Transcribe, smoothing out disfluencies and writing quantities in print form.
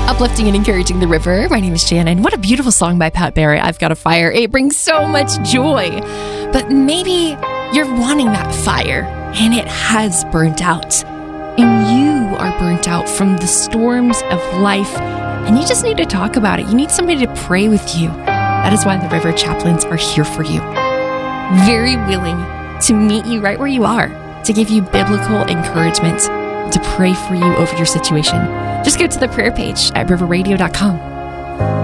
Uplifting and encouraging the river. My name is Shannon. What a beautiful song by Pat Barrett, I've Got a Fire. It brings so much joy. But maybe you're wanting that fire and it has burnt out. And you are burnt out from the storms of life. And you just need to talk about it. You need somebody to pray with you. That is why the River Chaplains are here for you. Very willing to meet you right where you are, to give you biblical encouragement, to pray for you over your situation. Just go to the prayer page at riverradio.com.